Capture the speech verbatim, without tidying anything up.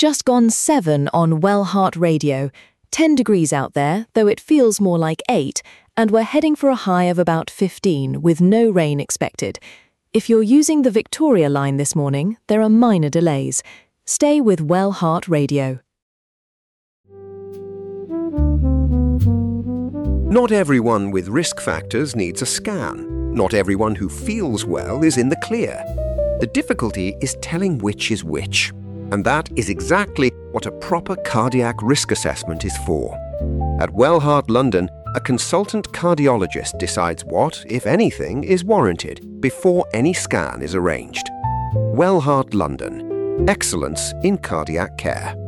just gone seven on Well Heart Radio. ten degrees out there, though it feels more like eight, and we're heading for a high of about fifteen, with no rain expected. If you're using the Victoria line this morning, there are minor delays. Stay with Well Heart Radio. Not everyone with risk factors needs a scan. Not everyone who feels well is in the clear. The difficulty is telling which is which. And that is exactly what a proper cardiac risk assessment is for. At Well Heart London, a consultant cardiologist decides what, if anything, is warranted before any scan is arranged. Well Heart London. Excellence in cardiac care.